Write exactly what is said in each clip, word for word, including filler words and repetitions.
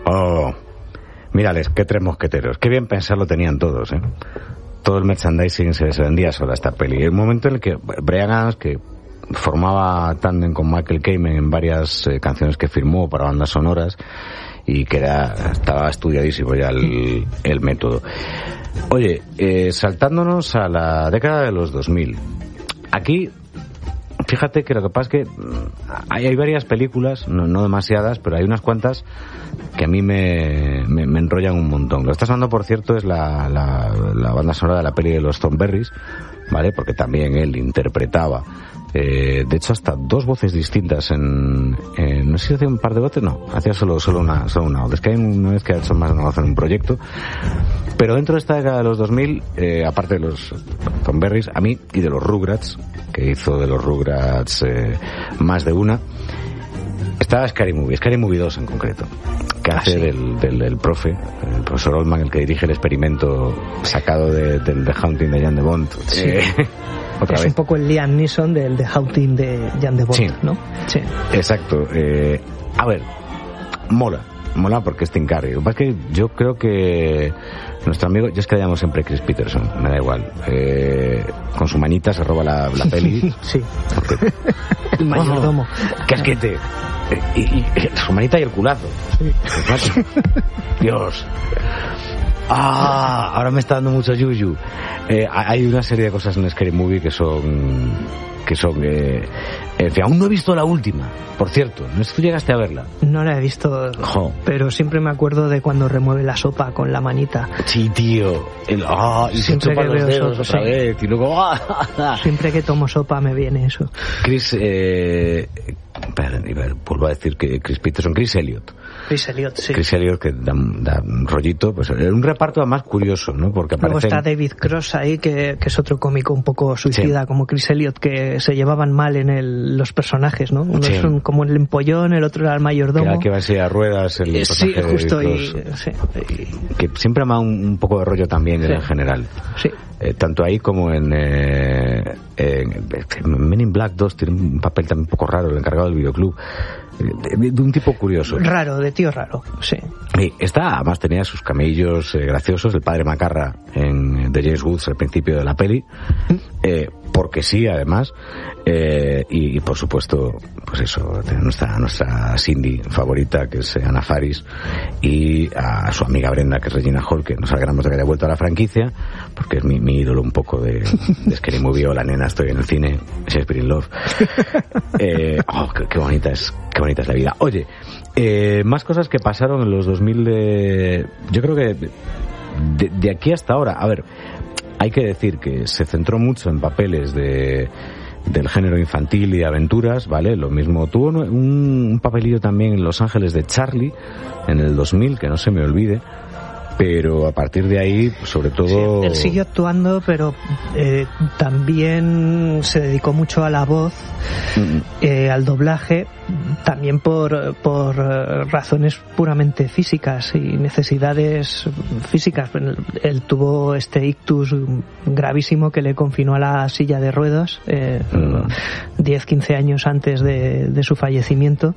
Oh, mírales, qué tres mosqueteros. Qué bien pensar lo tenían todos, ¿eh? Todo el merchandising se, se vendía solo a esta peli. El momento en el que Brian Adams, que formaba tándem con Michael Kamen en varias eh, canciones que firmó para bandas sonoras, y que era, estaba estudiadísimo ya el, el método. Oye, eh, saltándonos a la década de los dos mil. Aquí, fíjate que lo que pasa es que hay, hay varias películas, no, no demasiadas, pero hay unas cuantas que a mí me, me, me enrollan un montón. Lo que está sonando, por cierto, es la, la, la banda sonora de la peli de los Thornberrys, ¿vale? Porque también él interpretaba, eh, de hecho, hasta dos voces distintas en, en no sé si hacía un par de voces, no, hacía solo solo una solo una voz. Es que hay una vez que ha hecho más de una voz en un proyecto. Pero dentro de esta década de los dos mil, eh, aparte de los Thornberrys, a mí, y de los Rugrats, que hizo de los Rugrats eh, más de una, estaba Scary Movie, Scary Movie dos en concreto, que hace ah, sí. del, del, del profe, el profesor Oldman, el que dirige el experimento sacado de, del The Haunting de Jan de Bont. Sí. Eh, otra es vez. Un poco el Liam Neeson del The Haunting de Jan de Bont, sí. ¿no? Sí. Exacto. Eh, a ver, mola, mola porque es Tim Curry. Lo que pasa es que yo creo que nuestro amigo, yo es que le llamo siempre Chris Peterson, me da igual. Eh, con su manita se roba la, la peli. Sí. Porque, el mayordomo. Oh, casquete. Y, y, y su manita y el culazo. Sí. Dios. Ah, ahora me está dando mucho yuyu. Eh, hay una serie de cosas en Scary Movie que son que son eh, en fin, aún no he visto la última, por cierto. No sé si tú llegaste a verla. No la he visto, jo. Pero siempre me acuerdo de cuando remueve la sopa con la manita. Sí, tío. El, oh, y siempre se chupa los dedos sopa, otra sí. vez y luego oh. Siempre que tomo sopa me viene eso. Chris eh, vuelvo a decir que Chris Peterson, Chris Elliott. Chris Elliott, sí. Chris Elliott, que da, da un rollito, pues un reparto más curioso, ¿no? Porque luego aparecen... está David Cross ahí, que, que es otro cómico un poco suicida, sí. como Chris Elliott, que se llevaban mal en el, los personajes, ¿no? Uno sí. es un, como el empollón, el otro era el mayordomo. Que, que va así a ruedas, el sí, personaje justo, de y, sí. Que siempre me da un, un poco de rollo también sí. en general. Sí. Eh, tanto ahí como en, eh, en Men in Black dos tiene un papel también un poco raro, el encargado del videoclub. De, de un tipo curioso. Raro, de tío raro, sí. Y esta además tenía sus camellos eh, graciosos, el padre Macarra en The James Woods al principio de la peli, eh, porque sí, además, eh, y, y por supuesto, pues eso, nuestra, nuestra Cindy favorita, que es Anna Faris, y a su amiga Brenda, que es Regina Hall, que nos alegramos de que haya vuelto a la franquicia, porque es mi, mi ídolo un poco de, de Scary Movie. Hola nena, estoy en el cine, Shakespeare in Love. Eh, oh, qué, qué bonita es, qué bonita es la vida. Oye, eh, más cosas que pasaron en los dos mil de... Yo creo que de, de aquí hasta ahora, a ver, hay que decir que se centró mucho en papeles de del género infantil y de aventuras, ¿vale? Lo mismo tuvo un, un papelillo también en Los Ángeles de Charlie en el dos mil, que no se me olvide. Pero a partir de ahí, sobre todo... Sí, él siguió actuando, pero eh, también se dedicó mucho a la voz, mm. eh, al doblaje, también por, por razones puramente físicas y necesidades físicas. Él, él tuvo este ictus gravísimo que le confinó a la silla de ruedas eh, mm. diez, quince años antes de, de su fallecimiento.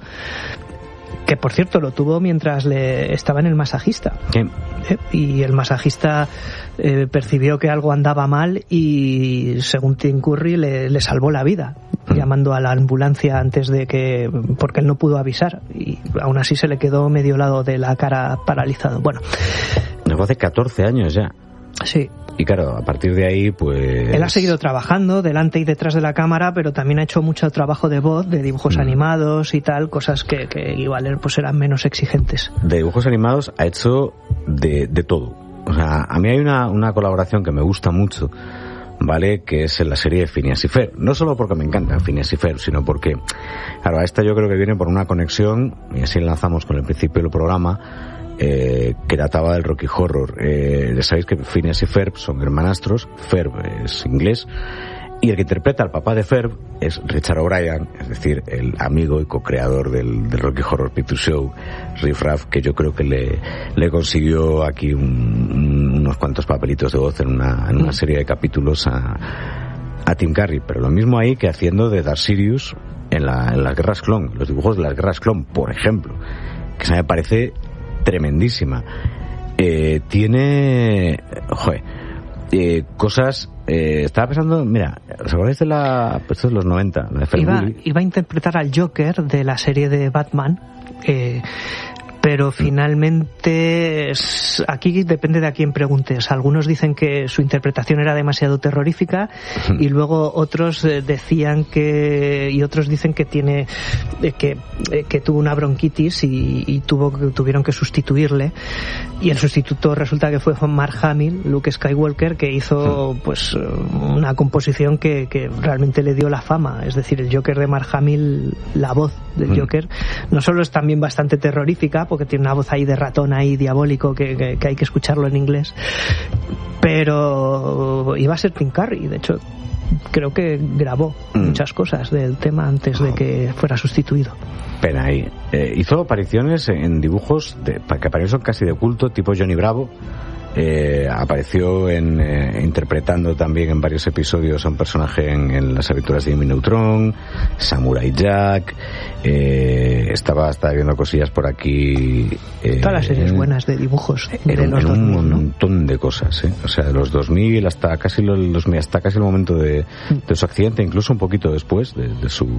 Que por cierto lo tuvo mientras le estaba en el masajista. Sí. ¿Eh? Y el masajista eh, percibió que algo andaba mal y según Tim Curry le, le salvó la vida, mm. llamando a la ambulancia antes de que, porque él no pudo avisar y aún así se le quedó medio lado de la cara paralizado. Bueno, fue hace catorce años ya. Sí. Y claro, a partir de ahí, pues... Él ha seguido trabajando delante y detrás de la cámara, pero también ha hecho mucho trabajo de voz, de dibujos mm. animados y tal, cosas que, que igual pues eran menos exigentes. De dibujos animados ha hecho de, de todo. O sea, a mí hay una, una colaboración que me gusta mucho, ¿vale? Que es en la serie de Phineas y Ferb. No solo porque me encantan Phineas y Ferb, sino porque, claro, a esta yo creo que viene por una conexión, y así enlazamos con el principio del programa, Eh, que databa del Rocky Horror. Eh, sabéis que Phineas y Ferb son hermanastros. Ferb es inglés y el que interpreta al papá de Ferb es Richard O'Brien, es decir, el amigo y co-creador del, del Rocky Horror Picture Show, Riff Raff, que yo creo que le, le consiguió aquí un, un, unos cuantos papelitos de voz en una, en una serie de capítulos a, a Tim Curry. Pero lo mismo ahí que haciendo de Darth Sirius en, la, en las Guerras Clon, los dibujos de las Guerras Clon, por ejemplo, que se me parece tremendísima. Eh, tiene, joder, eh, cosas. Eh, estaba pensando, mira, ¿os acordáis de la, esto de los noventa? La de iba, iba a interpretar al Joker de la serie de Batman. Eh, pero finalmente aquí depende de a quién preguntes. Algunos dicen que su interpretación era demasiado terrorífica y luego otros decían que y otros dicen que tiene que, que tuvo una bronquitis y, y tuvo tuvieron que sustituirle, y el sustituto resulta que fue Mark Hamill, Luke Skywalker, que hizo pues una composición que, que realmente le dio la fama. Es decir, el Joker de Mark Hamill, la voz del Joker, no solo es también bastante terrorífica, porque tiene una voz ahí de ratón ahí diabólico que, que, que hay que escucharlo en inglés, pero iba a ser Tim Curry. De hecho, creo que grabó mm. muchas cosas del tema antes de que fuera sustituido. Pena ahí. Eh, hizo apariciones en dibujos de, que aparecieron casi de culto, tipo Johnny Bravo. Eh, apareció en, eh, interpretando también en varios episodios a un personaje en, en las aventuras de Jimmy Neutron, Samurai Jack. Eh, estaba, estaba viendo cosillas por aquí. Eh, Todas las series buenas de dibujos de en, los en dos mil, un ¿no? montón de cosas, ¿eh? O sea, de los dos mil hasta casi los dos mil, hasta casi el momento de, de su accidente, incluso un poquito después de, de su.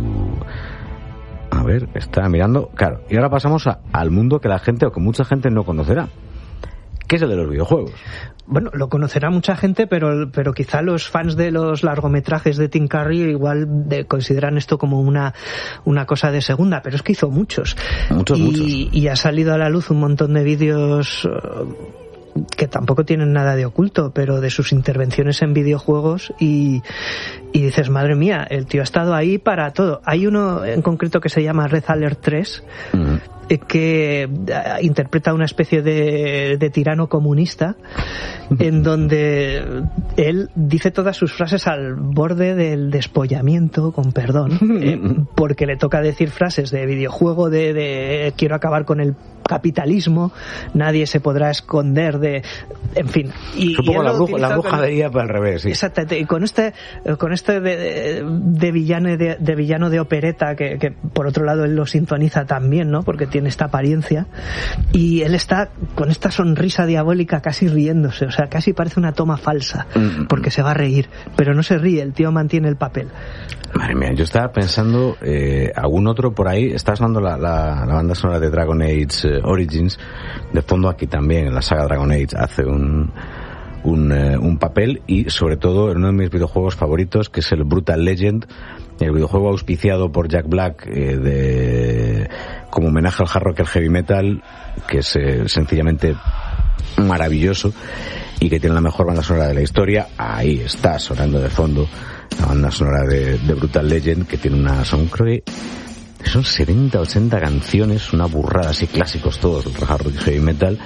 A ver, estaba mirando, claro. Y ahora pasamos a, al mundo que la gente o que mucha gente no conocerá, que es el de los videojuegos. Bueno, lo conocerá mucha gente, pero pero quizá los fans de los largometrajes de Tim Curry igual de, consideran esto como una una cosa de segunda, pero es que hizo muchos. Muchos, y, muchos. Y ha salido a la luz un montón de vídeos uh, que tampoco tienen nada de oculto, pero de sus intervenciones en videojuegos, y, y dices, madre mía, el tío ha estado ahí para todo. Hay uno en concreto que se llama Red Alert tres, mm. que interpreta una especie de, de tirano comunista, en donde él dice todas sus frases al borde del despollamiento, con perdón, eh, porque le toca decir frases de videojuego, de, de quiero acabar con el capitalismo, nadie se podrá esconder de, en fin. Y, Supongo y la, bruja, la bruja vería para el revés, sí. Exactamente, y con este con este de, de villano de, de villano de opereta que, que por otro lado él lo sintoniza también, ¿no? Porque tiene esta apariencia, y él está con esta sonrisa diabólica casi riéndose, o sea, casi parece una toma falsa, porque se va a reír, pero no se ríe, el tío mantiene el papel. Madre mía, yo estaba pensando, eh, algún otro por ahí, está sonando la, la, la banda sonora de Dragon Age eh, Origins, de fondo aquí también, en la saga Dragon Age hace un, un, eh, un papel, y sobre todo en uno de mis videojuegos favoritos, que es el Brutal Legend, el videojuego auspiciado por Jack Black, eh, de, como homenaje al hard rock y al heavy metal, que es eh, sencillamente maravilloso, y que tiene la mejor banda sonora de la historia. Ahí está sonando de fondo la banda sonora de, de Brutal Legend, que tiene una, son creo que son setenta, ochenta canciones, una burrada, así clásicos todos, el hard rock y heavy metal,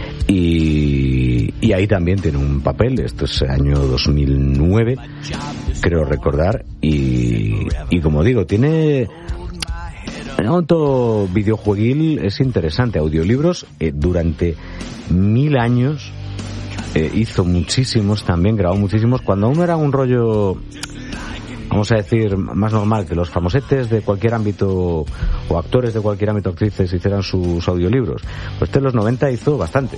y, y ahí también tiene un papel. Esto es el año dos mil nueve, creo recordar, y, y como digo, tiene en auto videojueguil, es interesante. Audiolibros, eh, durante mil años eh, hizo muchísimos también, grabó muchísimos, cuando aún era un rollo, vamos a decir, más normal que los famosetes de cualquier ámbito o actores de cualquier ámbito, actrices, hicieran sus audiolibros. Pues este en los noventa hizo bastantes,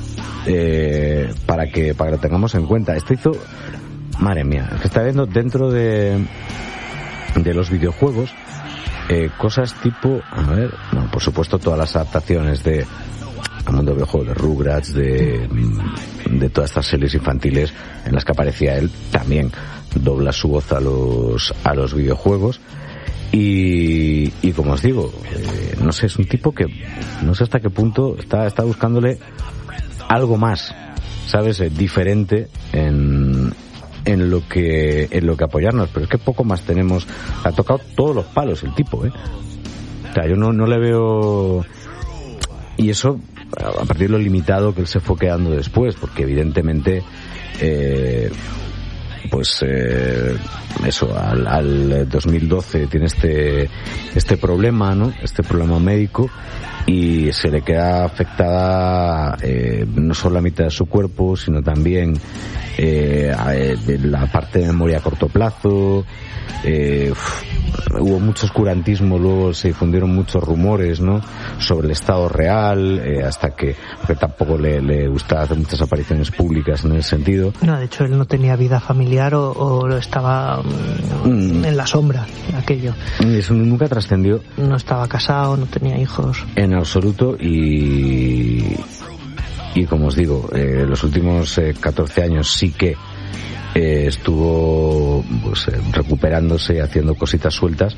eh, para que para que lo tengamos en cuenta. Este hizo, madre mía, que está viendo dentro de de los videojuegos, eh, cosas tipo, a ver, no, por supuesto todas las adaptaciones de al mundo del videojuego, de Rugrats, de de todas estas series infantiles en las que aparecía él, también dobla su voz a los a los videojuegos. Y, y como os digo, eh, no sé, es un tipo que no sé hasta qué punto está, está buscándole algo más, ¿sabes? Eh, diferente en en lo que en lo que apoyarnos, pero es que poco más tenemos. Ha tocado todos los palos el tipo, ¿eh? O sea, yo no, no le veo, y eso a partir de lo limitado que él se fue quedando después, porque evidentemente eh, pues eh, eso, al, al dos mil doce tiene este este problema, ¿no? Este problema médico, y se le queda afectada eh, no solo la mitad de su cuerpo, sino también eh, de la parte de memoria a corto plazo. Eh, uf, hubo mucho oscurantismo, luego se difundieron muchos rumores, ¿no?, sobre el estado real, eh, hasta que, porque tampoco le, le gustaba hacer muchas apariciones públicas en ese sentido. No, de hecho él no tenía vida familiar o, o estaba mm. en la sombra, aquello. Eso nunca trascendió. No estaba casado, no tenía hijos. En absoluto. y y como os digo, eh, los últimos eh, catorce años sí que Eh, estuvo pues, eh, recuperándose, haciendo cositas sueltas,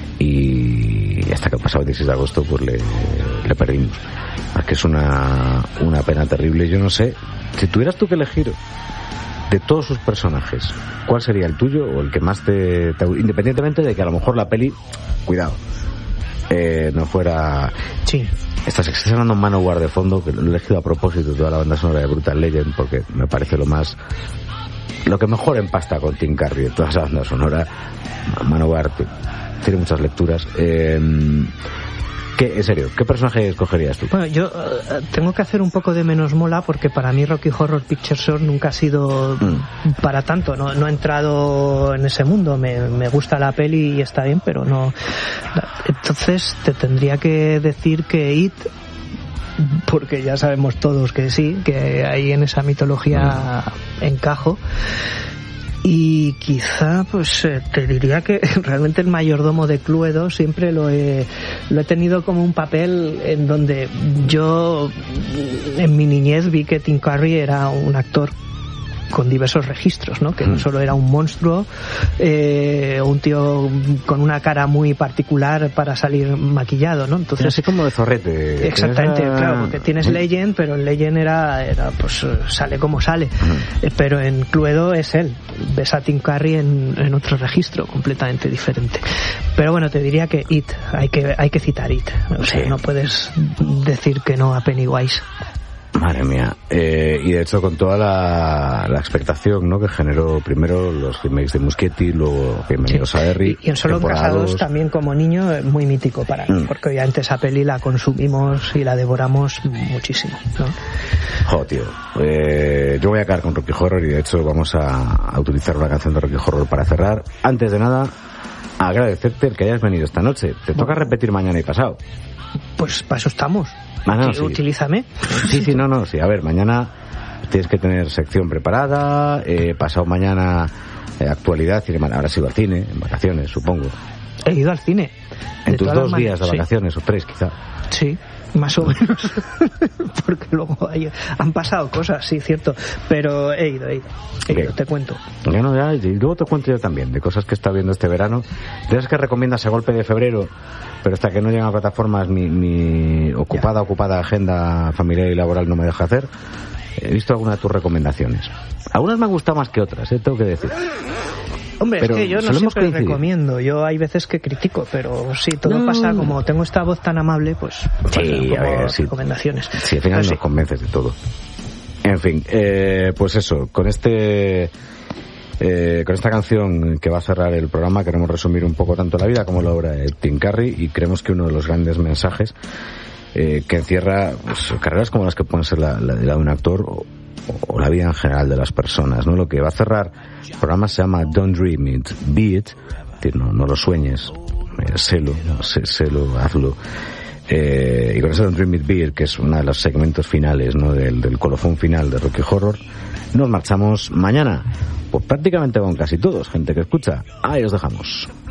y hasta que el pasado dieciséis de agosto pues le, le perdimos. Es que es una, una pena terrible. Yo no sé, si tuvieras tú que elegir de todos sus personajes, ¿cuál sería el tuyo o el que más te, te independientemente de que a lo mejor la peli, cuidado, eh, no fuera... Sí. Estás, estás hablando Manowar de fondo, que lo he elegido a propósito, toda la banda sonora de Brutal Legend, porque me parece lo más... lo que mejor empasta con Tim Curry de toda esa banda sonora. Manowar tiene muchas lecturas. Eh, ¿qué, en serio, ¿qué personaje escogerías tú? Bueno, yo uh, tengo que hacer un poco de menos mola, porque para mí Rocky Horror Picture Show nunca ha sido mm. para tanto. No, no he entrado en ese mundo. Me, me gusta la peli y está bien, pero no. Entonces te tendría que decir que It, porque ya sabemos todos que sí, que ahí en esa mitología encajo. Y quizá pues te diría que realmente el mayordomo de Cluedo siempre lo he, lo he tenido como un papel en donde yo en mi niñez vi que Tim Curry era un actor con diversos registros, ¿no? Que no solo era un monstruo, eh, un tío con una cara muy particular para salir maquillado, ¿no? Entonces, así como de zorrete. Exactamente, esa... claro, porque tienes ¿sí? Legend, pero en Legend era, era pues sale como sale. Uh-huh. Eh, pero en Cluedo es él. Ves a Tim Curry en, en otro registro completamente diferente. Pero bueno, te diría que It, hay que, hay que citar It. O sea, sí. No puedes decir que no a Pennywise. Madre mía. Eh, y de hecho con toda la, la expectación, ¿no?, que generó primero los remakes de Muschietti, luego Bienvenidos sí. a Derry. Y, y en Solo Casados también como niño muy mítico para mí, mm. porque obviamente esa peli la consumimos y la devoramos muchísimo, ¿no? Jo, tío. Eh, yo voy a acabar con Rocky Horror y de hecho vamos a, a utilizar una canción de Rocky Horror para cerrar. Antes de nada, agradecerte el que hayas venido esta noche. Te bueno. toca repetir mañana y pasado. Pues para eso estamos. Ah, no, sí. Utilízame. Sí, sí, no, no, sí. A ver, mañana tienes que tener sección preparada, eh, pasado mañana eh, actualidad, ahora sí va al cine, en vacaciones, supongo. He ido al cine. En tus dos días de vacaciones, sí. O tres quizá. Sí, más o menos. Porque luego hay, han pasado cosas, sí, cierto. Pero he ido, he ido. He ido, te cuento. Ya no, ya, y luego te cuento yo también, de cosas que he estado viendo este verano. De esas que recomiendas a golpe de febrero, pero hasta que no llegan a plataformas mi, mi ocupada, ya. ocupada agenda familiar y laboral no me deja hacer. He visto algunas de tus recomendaciones. Algunas me han gustado más que otras, ¿eh? Tengo que decir. Hombre, pero es que yo no siempre recomiendo, yo hay veces que critico, pero sí, todo no. pasa como tengo esta voz tan amable, pues, pues sí, a ver, sí. recomendaciones. Sí, al final pero nos sí. convences de todo. En fin, eh, pues eso, con este eh, con esta canción que va a cerrar el programa queremos resumir un poco tanto la vida como la obra de Tim Curry, y creemos que uno de los grandes mensajes eh, que encierra pues, carreras como las que pueden ser la, la, la de un actor o, o la vida en general de las personas, ¿no? Lo que va a cerrar el programa se llama Don't Dream It, Be It, es decir, no, no lo sueñes, eh, sélo, no, sé, sélo, hazlo. Eh, y con ese Don't Dream It, Be It, que es uno de los segmentos finales, ¿no?, del, del colofón final de Rocky Horror, nos marchamos mañana, pues prácticamente con casi todos, gente que escucha. Ahí os dejamos.